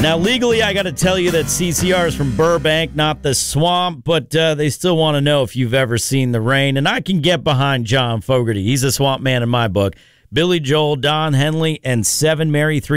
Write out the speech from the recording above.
Now, legally, I got to tell you that CCR is from Burbank, not the swamp, but they still want to know if you've ever seen the rain. And I can get behind John Fogerty. He's a swamp man in my book. Billy Joel, Don Henley, and Seven Mary 3.